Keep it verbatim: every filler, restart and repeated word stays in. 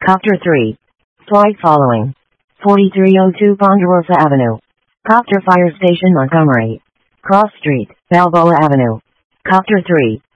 Copter three. Flight following. forty-three oh two Ponderosa Avenue. Copter Fire Station Montgomery. Cross Street, Balboa Avenue. Copter three.